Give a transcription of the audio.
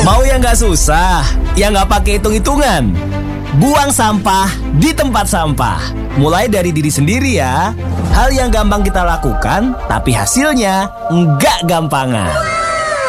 Mau yang nggak susah, yang nggak pakai hitung-hitungan. Buang sampah di tempat sampah. Mulai dari diri sendiri ya. Hal yang gampang kita lakukan, tapi hasilnya nggak gampangan.